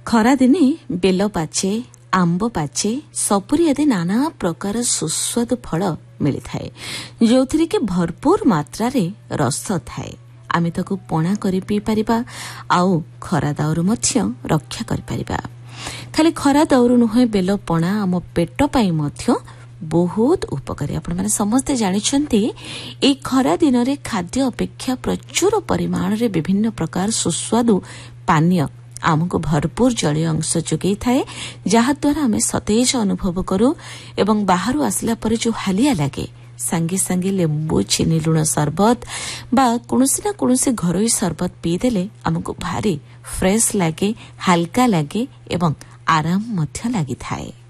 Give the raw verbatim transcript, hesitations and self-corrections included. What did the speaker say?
ଖରାଦିନେ ବେଲ ପାଚେ, ଆମ୍ବ ପାଚେ, ସପୁରୀ ଆଦି ନାନା ପ୍ରକାର ସୁସ୍ୱାଦୁ ଫଳ ମିଳିଥାଏ, ଯେଉଁଥିରେ କି ଭରପୁର ମାତ୍ରାରେ ରସ ଥାଏ। ଆମେ ତାକୁ ପଣା କରି ପିଇପାରିବା, ଆଉ ଖରା ଦାଉରୁ ମଧ୍ୟ ରକ୍ଷା କରିପାରିବା। ଖାଲି ଖରା ଦାଉରୁ ନୁହେଁ, ବେଲ ପଣା ଆମ ପେଟ ପାଇଁ ମଧ୍ୟ ବହୁତ ଉପକାରୀ। ଆପଣମାନେ ସମସ୍ତେ ଜାଣିଛନ୍ତି, ଏହି ଖରା ଦିନରେ ଖାଦ୍ୟ ଅପେକ୍ଷା ପ୍ରଚୁର ପରିମାଣରେ ବିଭିନ୍ନ ପ୍ରକାର ସୁସ୍ୱାଦୁ ପାନୀୟ ଆମକୁ ଭରପୁର ଜଳୀୟ ଅଂଶ ଯୋଗାଇଥାଏ, ଯାହାଦ୍ୱାରା ଆମେ ସତେଜ ଅନୁଭବ କରୁ ଏବଂ ବାହାରୁ ଆସିଲା ପରେ ଯେଉଁ ହାଲିଆ ଲାଗେ, ସାଙ୍ଗେ ସାଙ୍ଗେ ଲେମ୍ବୁ ଚିନି ଲୁଣ ସରବତ ବା କୌଣସି ନା କୌଣସି ଘରୋଇ ସରବତ ପିଇଦେଲେ ଆମକୁ ଭାରି ଫ୍ରେଶ ଲାଗେ, ହାଲକା ଲାଗେ ଏବଂ ଆରାମ ମଧ୍ୟ ଲାଗିଥାଏ।